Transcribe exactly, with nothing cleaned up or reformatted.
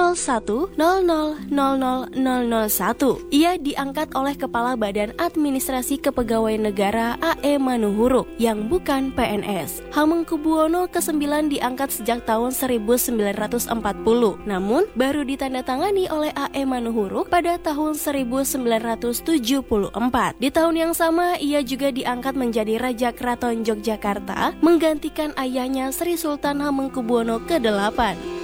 nol satu nol nol nol nol nol nol satu. Ia diangkat oleh Kepala Badan Administrasi Kepegawaian Negara A E Manuhuruk yang bukan P N S. Hamengkubuwono kesembilan diangkat sejak tahun seribu sembilan ratus empat puluh, namun baru ditandatangani oleh A E Manuhuruk pada tahun seribu sembilan ratus tujuh puluh empat. Di tahun yang sama, ia juga diangkat menjadi Raja Keraton Yogyakarta, menggantikan ayahnya Sri Sultan Hamengkubuwono kedelapan.